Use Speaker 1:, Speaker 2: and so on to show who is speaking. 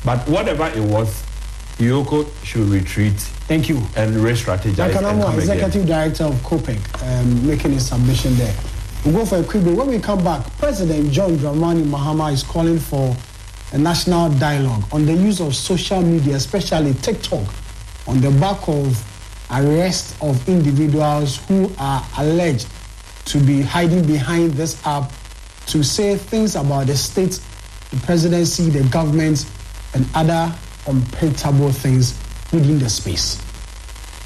Speaker 1: But whatever it was, Yoko should retreat.
Speaker 2: Thank you.
Speaker 1: And re-strategize.
Speaker 2: Nakanamo, Executive Director of COPEC, making a submission there. We'll go for a quick break. When we come back, President John Dramani Mahama is calling for a national dialogue on the use of social media, especially TikTok, on the back of arrest of individuals who are alleged to be hiding behind this app to say things about the state, the presidency, the government, and other unpalatable things within the space.